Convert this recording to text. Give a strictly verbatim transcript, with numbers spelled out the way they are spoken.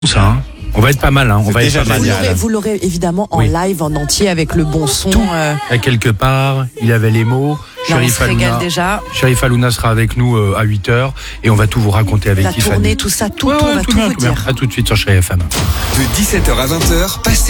Ça, hein. On va être pas mal, hein. On va être pas mal. Vous l'aurez, vous l'aurez évidemment en Oui. live, en entier, avec le bon son. Tout. Euh, À quelque part, il avait les mots. là, on Chérif se régale Alouna, déjà. Chérif Alouna sera avec nous euh, à huit heures et on va tout vous raconter avec La Tiffany. tournée, tout ça, tout, Ouais, tout, ouais, on va tout tout bien, vous tout bien. dire. À tout de suite sur Chérie F M. De dix-sept heures à vingt heures, passez